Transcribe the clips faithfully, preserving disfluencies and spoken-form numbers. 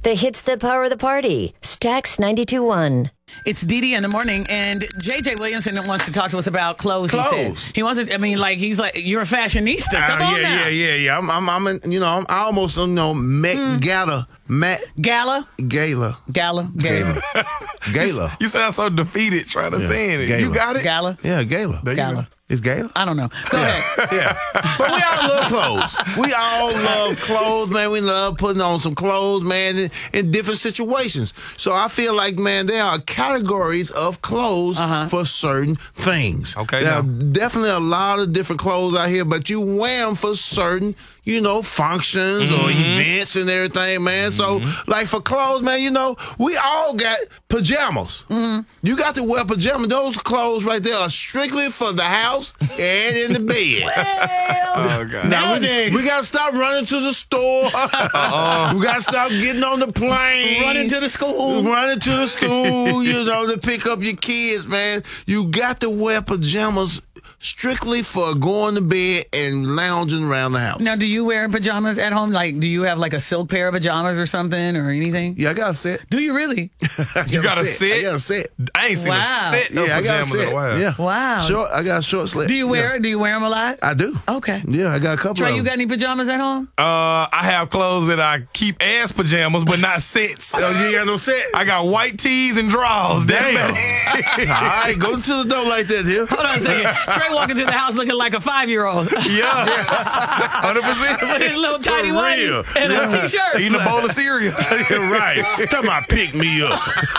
The hits that power the party. Stax ninety-two point one. It's Dee Dee in the morning, and J J Williamson wants to talk to us about clothes. Clothes. He said he wants to. I mean, like he's like, you're a fashionista. Come Uh, on yeah, now. yeah, yeah, yeah. I'm, I'm, I'm, in, you know, I'm almost, you know, Met Mm. Gala, Met Gala, Gala, Gala, Gala, Gala, Gala. You sound so defeated trying to Yeah. say it. Gala. You got it? Gala. Yeah, Gala. There you Gala. go. It's Gala. I don't know. Go ahead. Yeah, but we all love clothes. We all love clothes, man. We love putting on some clothes, man, in, in different situations. So I feel like, man, there are categories of clothes Uh-huh. for certain things. Okay, there are now. definitely a lot of different clothes out here, but you wear them for certain, you know, functions or events and everything, man. So, like for clothes, man, you know, we all got pajamas. You got to wear pajamas. Those clothes right there are strictly for the house and in the bed. Oh, God. Now, we, Nowadays. we got to stop running to the store. We got to stop getting on the plane. Running to the school. Running to the school, you know, to pick up your kids, man. You got to wear pajamas strictly for going to bed and lounging around the house. Now, do you wear pajamas at home? Like, do you have like a silk pair of pajamas or something or anything? Yeah, I got a set. Do you really? I You got a I set? got a set. I ain't seen Wow. a set of Yeah, I got a pajamas set. in a while. Yeah. Wow. Short. I got a short sleeve. Do you wear? Yeah. Do you wear them a lot? I do. Okay. Yeah, I got a couple Trey, of you them. got any pajamas at home? Uh, I have clothes that I keep as pajamas, but not sets. Oh, you ain't got no set? I got white tees and drawers. That's Damn. about All it. right, go to the door like that here. Hold on a second. Trey walking to the house looking like a five-year-old Yeah, one hundred percent. with his little tiny For real. whities and a t-shirt. Eating a bowl of cereal. Right. Talking about pick me up.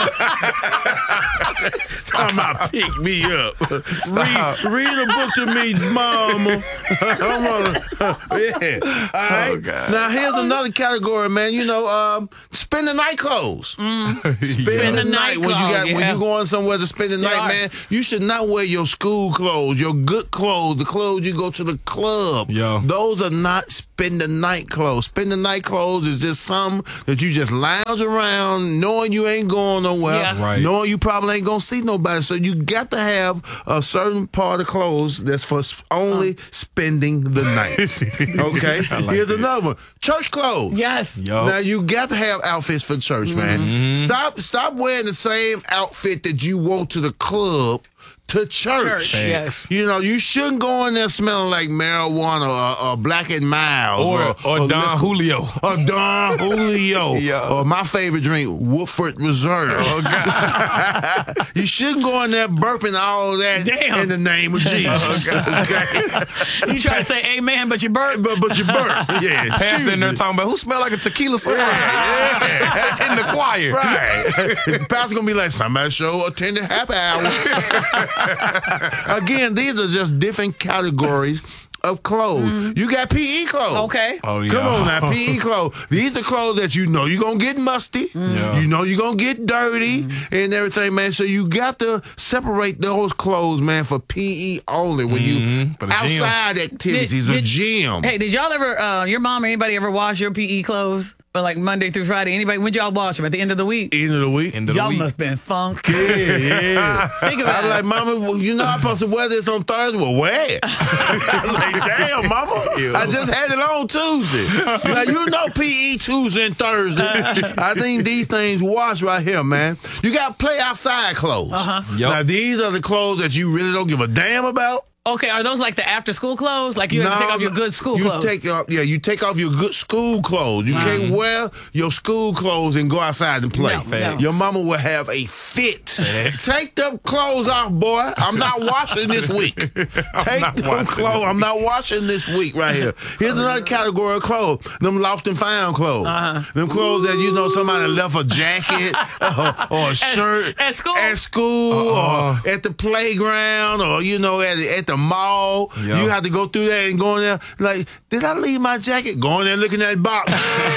Talking about pick me up. Read, read a book to me, mama. I'm on, yeah. All right. Oh, God. Now, here's another category, man. You know, um, spend the night clothes. Spend, Spend the, the night, night when you clothes, got when yeah. you going somewhere to spend the night, are. man. You should not wear your school clothes, your good clothes, the clothes you go to the club. Yeah. Those are not spend the night clothes. Spend the night clothes is just some that you just lounge around knowing you ain't going nowhere, Yeah. Right. knowing you probably ain't gonna see nobody. So you got to have a certain part of clothes that's for s- only spending the night. Okay. I like Here's that. another one. Church clothes. Yes. Yo. Now you got to have outfits for church, man. Stop, stop wearing the same outfit that you wore to the club to church. Church, yes. You know, you shouldn't go in there smelling like marijuana or, or Black and Miles Or, or, or Don liquor- Julio. or Don Julio, Yeah. or my favorite drink, Woodford Reserve. Oh, God. You shouldn't go in there burping all that Damn. in the name of Jesus. Okay? You try to say amen, but you burp. but, but you burp. Yeah. Pastor excuse in there me. talking about who smell like a tequila cigar Yeah. in the choir. Right. Pastor gonna be like, somebody show attended happy hour. Again, these are just different categories of clothes. You got P E clothes. Okay. Oh, yeah. Come on now, P E clothes. These are clothes that you know you're going to get musty. Yeah. You know you're going to get dirty and everything, man. So you got to separate those clothes, man, for P E only when you For the gym. outside activities, Did- a did- gym. Hey, did y'all ever, uh, your mom or anybody ever wash your P E clothes? Or like Monday through Friday? Anybody, when y'all wash them? At the end of the week? End of the week. End of the Y'all week. must been funky. Yeah, yeah. Think about I'm it. like, Mama, well, you know I'm supposed to wear this on Thursday. Well, wear it. I'm like, damn, Mama. I just had it on Tuesday. Now, you know P E Tuesday and Thursday. I think these things wash right here, man. You got to play outside clothes. Uh-huh. Yup. Now, these are the clothes that you really don't give a damn about. Okay, are those like the after school clothes? Like you have to take off your good school you clothes? Take off, yeah, you take off your good school clothes. You can't wear your school clothes and go outside and play. No, Facts. Your mama will have a fit. Facts. Take them clothes off, boy. I'm not washing this week. Take not them washing clothes. this I'm not washing this week right here. Here's another category of clothes. Them lost and found clothes. Uh-huh. Them clothes that, you know, somebody left a jacket or, or a shirt. at school? At school Uh-uh. or at the playground or, you know, at, at the mall. Yeah. You have to go through that and go in there like, did I leave my jacket? Go in there looking at that box.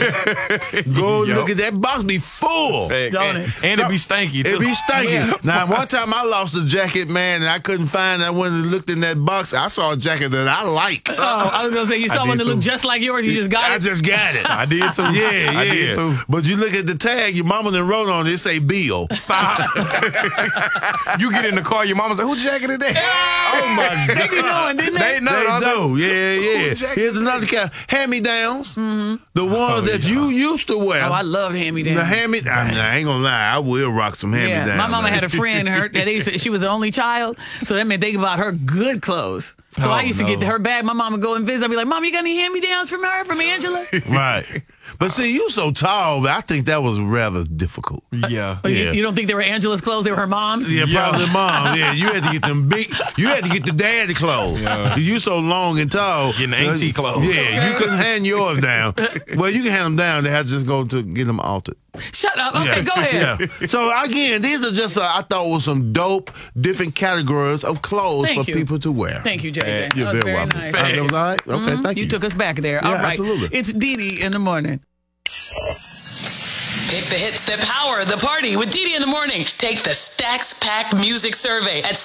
Go Yup. look at that box be full. Fact. Don't And, it? and So- it be stanky, too. It be stinking. Yeah. Now, one time I lost a jacket, man, and I couldn't find it. I went and looked in that box. I saw a jacket that I like. Oh, I was gonna say you saw I one did that looked too. just like yours. You just got I it. just got it. I did, too. Yeah, yeah. I did, too. But you look at the tag, your mama done wrote on it, it say Bill. Stop. You get in the car, your mama's like, who jacket is that? Oh, my They be knowing, didn't they? They know. They don't do. Yeah, yeah. jacket Here's another kind. Hand-me-downs. Mm-hmm. The ones Oh, that yeah. you used to wear. Oh, I love hand-me-downs. The hand-me I, mean, I ain't gonna lie, I will rock some hand-me-downs. Yeah, my mama man. had a friend. Her, they used to, she was the only child, so that meant they bought her good clothes. So Oh, I used to no. get her bag. My mom would go and visit. I'd be like, "Mom, you got any hand-me-downs from her, from Angela?" Right. But see, you so tall, but I think that was rather difficult. Yeah. Oh, you, Yeah. you don't think they were Angela's clothes? They were her mom's? Yeah, Yeah. probably mom. Yeah, you had to get them big. You had to get the daddy clothes. Yeah. You so long and tall. Getting auntie clothes. Yeah, you couldn't hand yours down. Well, you can hand them down. They had to just go to get them altered. Shut up. Okay, Yeah. go ahead. Yeah. So again, these are just uh, I thought was some dope different categories of clothes Thank for you. people to wear. Thank you, J J. You're That was very very welcome. nice. Uh, that was all right? Okay, Mhm. thank you. You took us back there. Yeah, All right. absolutely. It's Dee Dee in the morning. Pick the hits that power the party with Dee Dee in the morning. Take the Stacks Pack Music Survey at